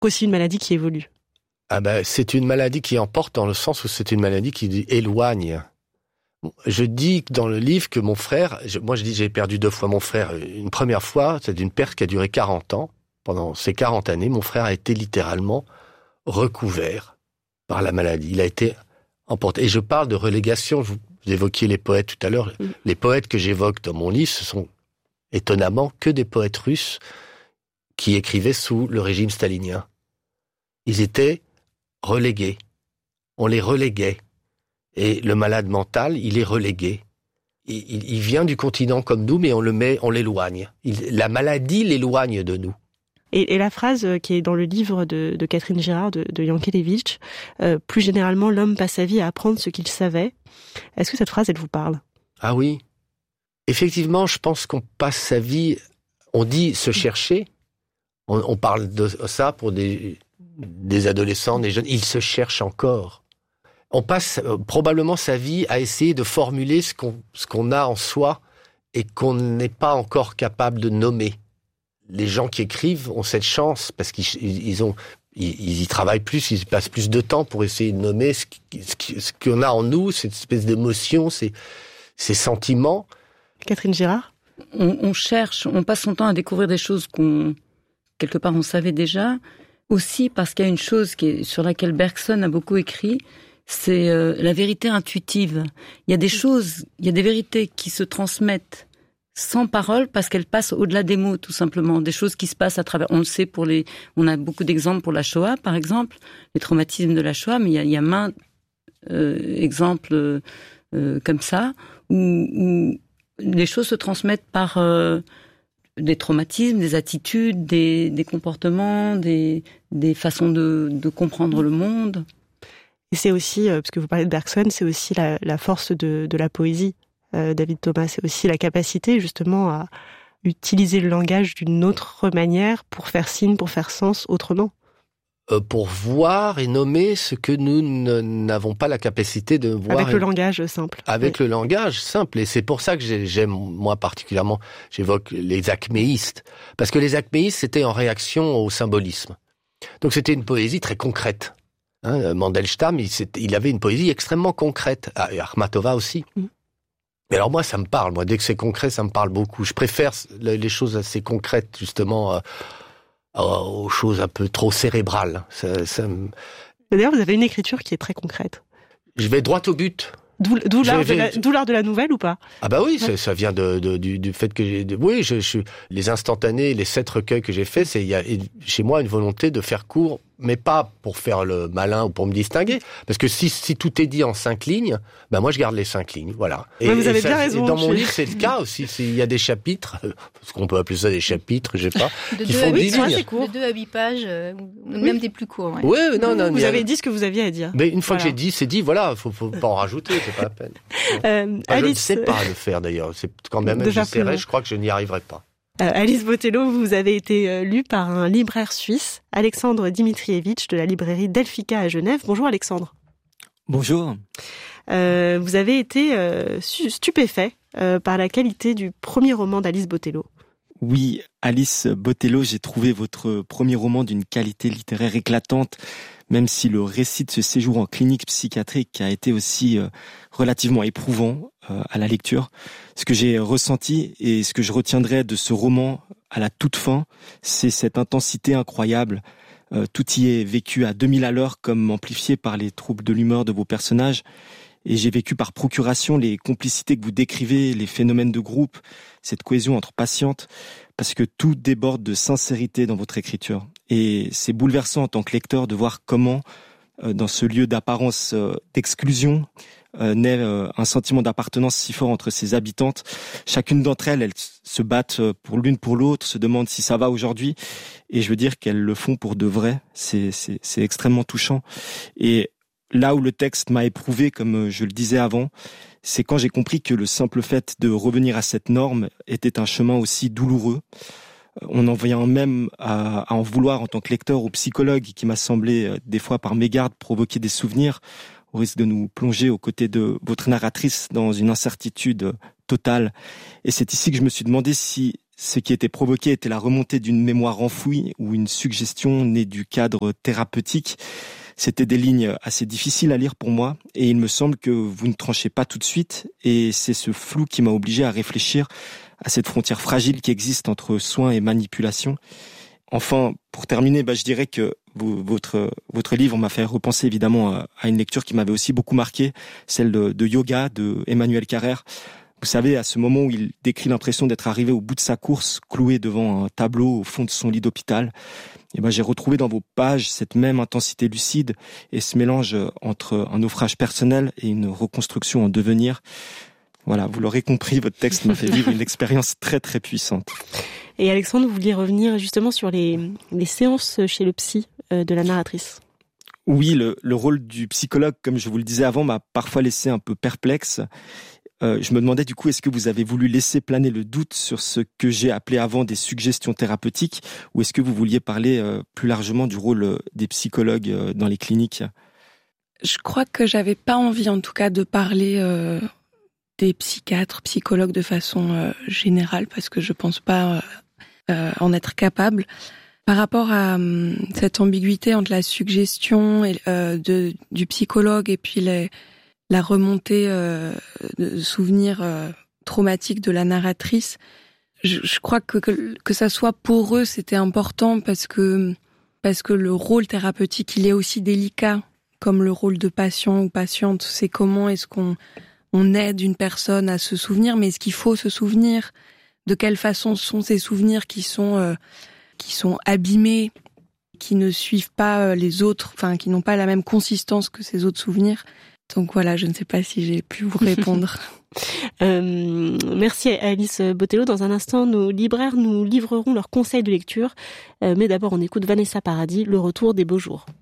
qu'aussi une maladie qui évolue. C'est une maladie qui emporte dans le sens où c'est une maladie qui éloigne. Je dis dans le livre que mon frère, je dis j'ai perdu 2 fois mon frère. Une première fois, c'est une perte qui a duré 40 ans. Pendant ces 40 années, mon frère a été littéralement recouvert par la maladie. Il a été emporté. Et je parle de relégation. Vous évoquiez les poètes tout à l'heure. Les poètes que j'évoque dans mon livre, ce sont étonnamment que des poètes russes qui écrivaient sous le régime stalinien. Ils étaient relégués. On les reléguait. Et le malade mental, il est relégué. Il vient du continent comme nous, mais on l'éloigne. La maladie l'éloigne de nous. Et la phrase qui est dans le livre de Catherine Girard, de Yankelevitch, plus généralement, l'homme passe sa vie à apprendre ce qu'il savait. Est-ce que cette phrase, elle vous parle ? Ah oui. Effectivement, je pense qu'on passe sa vie, on dit se chercher. On parle de ça pour des adolescents, des jeunes. Ils se cherchent encore. On passe probablement sa vie à essayer de formuler ce qu'on a en soi et qu'on n'est pas encore capable de nommer. Les gens qui écrivent ont cette chance parce qu'ils y travaillent plus, ils passent plus de temps pour essayer de nommer ce qu'on a en nous, cette espèce d'émotion, ces sentiments. Catherine Girard ? On cherche, on passe son temps à découvrir des choses quelque part on savait déjà. Aussi parce qu'il y a une chose sur laquelle Bergson a beaucoup écrit, c'est la vérité intuitive. Il y a des vérités qui se transmettent sans parole parce qu'elles passent au-delà des mots, tout simplement. Des choses qui se passent à travers. On le sait on a beaucoup d'exemples pour la Shoah, par exemple, les traumatismes de la Shoah, mais il y a maints exemples comme ça où les choses se transmettent par des traumatismes, des attitudes, des comportements, des façons de comprendre le monde. Et c'est aussi, parce que vous parlez de Bergson, c'est aussi la force de la poésie, David Thomas. C'est aussi la capacité, justement, à utiliser le langage d'une autre manière pour faire signe, pour faire sens autrement. Pour voir et nommer ce que nous n'avons pas la capacité de voir. Avec le langage simple. Avec le langage simple. Et c'est pour ça que j'aime, moi particulièrement, j'évoque les acméistes. Parce que les acméistes, c'était en réaction au symbolisme. Donc c'était une poésie très concrète. Mandelstam, il avait une poésie extrêmement concrète. Et Akhmatova aussi. Mais alors moi, ça me parle. Moi, dès que c'est concret, ça me parle beaucoup. Je préfère les choses assez concrètes, justement, aux choses un peu trop cérébrales. D'ailleurs, vous avez une écriture qui est très concrète. Je vais droit au but. D'où l'art de la nouvelle ou pas ? Ah bah oui, ouais. Ça vient du fait que les instantanés, les 7 recueils que j'ai faits, il y a chez moi une volonté de faire court, mais pas pour faire le malin ou pour me distinguer. Parce que si tout est dit en 5 lignes, moi je garde les 5 lignes, voilà. Mais vous avez bien raison. Et dans mon livre, c'est le cas aussi. Il y a des chapitres, ce qu'on peut appeler ça des chapitres, je sais pas, qui font 10 lignes. De 2 à 8 pages, même des plus courts. Ouais. Ouais, non. Vous avez dit ce que vous aviez à dire. Mais une fois que j'ai dit, c'est dit, voilà, faut pas en rajouter, c'est pas la peine. Je ne sais pas le faire d'ailleurs. C'est quand même, j'essaierai, je crois que je n'y arriverai pas. Alice Botelho, vous avez été lue par un libraire suisse, Alexandre Dimitrievitch, de la librairie Delphica à Genève. Bonjour Alexandre. Bonjour. Vous avez été stupéfait par la qualité du premier roman d'Alice Botelho. Oui, Alice Botelho, j'ai trouvé votre premier roman d'une qualité littéraire éclatante, même si le récit de ce séjour en clinique psychiatrique a été aussi relativement éprouvant à la lecture. Ce que j'ai ressenti et ce que je retiendrai de ce roman à la toute fin, c'est cette intensité incroyable. Tout y est vécu à 2000 à l'heure, comme amplifié par les troubles de l'humeur de vos personnages. Et j'ai vécu par procuration les complicités que vous décrivez, les phénomènes de groupe, cette cohésion entre patientes, parce que tout déborde de sincérité dans votre écriture. Et c'est bouleversant en tant que lecteur de voir comment, dans ce lieu d'apparence d'exclusion, naît un sentiment d'appartenance si fort entre ses habitantes. Chacune d'entre elles se battent pour l'une pour l'autre, se demandent si ça va aujourd'hui. Et je veux dire qu'elles le font pour de vrai. C'est extrêmement touchant. Et là où le texte m'a éprouvé, comme je le disais avant, c'est quand j'ai compris que le simple fait de revenir à cette norme était un chemin aussi douloureux. On en vient même à en vouloir en tant que lecteur au psychologue qui m'a semblé, des fois par mégarde, provoquer des souvenirs, au risque de nous plonger aux côtés de votre narratrice dans une incertitude totale. Et c'est ici que je me suis demandé si Ce qui était provoqué était la remontée d'une mémoire enfouie ou une suggestion née du cadre thérapeutique. C'était des lignes assez difficiles à lire pour moi et il me semble que vous ne tranchez pas tout de suite et c'est ce flou qui m'a obligé à réfléchir à cette frontière fragile qui existe entre soins et manipulation. Enfin, pour terminer, je dirais que votre livre m'a fait repenser évidemment à une lecture qui m'avait aussi beaucoup marqué, celle de Yoga de Emmanuel Carrère. Vous savez, à ce moment où il décrit l'impression d'être arrivé au bout de sa course, cloué devant un tableau au fond de son lit d'hôpital, j'ai retrouvé dans vos pages cette même intensité lucide et ce mélange entre un naufrage personnel et une reconstruction en devenir. Voilà, vous l'aurez compris, votre texte m'a fait vivre une expérience très très puissante. Et Alexandre, vous vouliez revenir justement sur les séances chez le psy de la narratrice. Oui, le rôle du psychologue, comme je vous le disais avant, m'a parfois laissé un peu perplexe. Je me demandais du coup, est-ce que vous avez voulu laisser planer le doute sur ce que j'ai appelé avant des suggestions thérapeutiques, ou est-ce que vous vouliez parler plus largement du rôle des psychologues dans les cliniques ? Je crois que j'avais pas envie, en tout cas, de parler des psychiatres, psychologues de façon générale, parce que je pense pas en être capable. Par rapport à cette ambiguïté entre la suggestion du psychologue et puis la remontée de souvenirs traumatiques de la narratrice, je crois que ça soit pour eux, c'était important parce que le rôle thérapeutique, il est aussi délicat, comme le rôle de patient ou patiente. C'est comment est-ce qu'on aide une personne à se souvenir, mais est-ce qu'il faut se souvenir? De quelle façon sont ces souvenirs qui sont abîmés, qui ne suivent pas les autres, enfin qui n'ont pas la même consistance que ces autres souvenirs? Donc voilà, je ne sais pas si j'ai pu vous répondre. Merci Alice Botelho. Dans un instant, nos libraires nous livreront leurs conseils de lecture. Mais d'abord, on écoute Vanessa Paradis, Le retour des beaux jours.